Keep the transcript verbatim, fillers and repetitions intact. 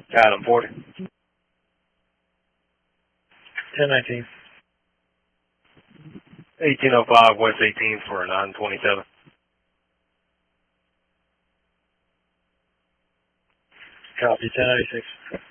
Adam forty. ten nineteen. eighteen oh five West eighteenth for a nine twenty-seven. Copy, ten ninety-six.